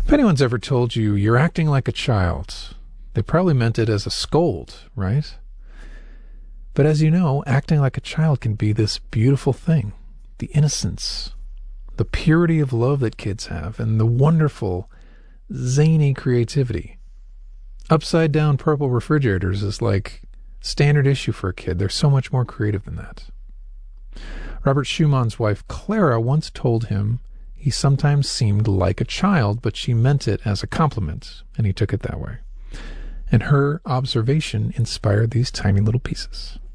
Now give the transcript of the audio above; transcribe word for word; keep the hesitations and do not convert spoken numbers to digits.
If anyone's ever told you you're acting like a child, they probably meant it as a scold, right? But as you know, acting like a child can be this beautiful thing. The innocence, the purity of love that kids have, and the wonderful, zany creativity. Upside down purple refrigerators is like standard issue for a kid. They're so much more creative than that. Robert Schumann's wife, Clara, once told him he sometimes seemed like a child, but she meant it as a compliment, and he took it that way. And her observation inspired these tiny little pieces.